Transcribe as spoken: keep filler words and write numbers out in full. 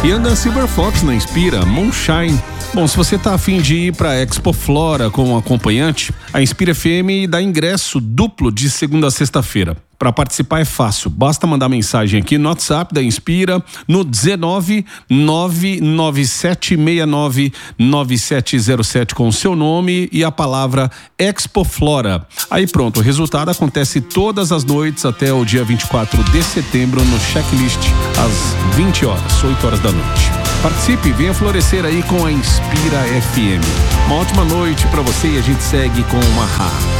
E anda Silver Fox na Inspira, Moonshine. Bom, se você tá afim de ir pra Expo Flora com um acompanhante, a Inspira F M dá ingresso duplo de segunda a sexta-feira. Para participar é fácil, basta mandar mensagem aqui no WhatsApp da Inspira no dezenove, nove nove sete seis nove, nove sete zero sete com o seu nome e a palavra Expo Flora. Aí pronto, o resultado acontece todas as noites até o dia vinte e quatro de setembro no Checklist, às vinte horas, oito horas da noite. Participe e venha florescer aí com a Inspira F M. Uma ótima noite para você e a gente segue com o Mahá.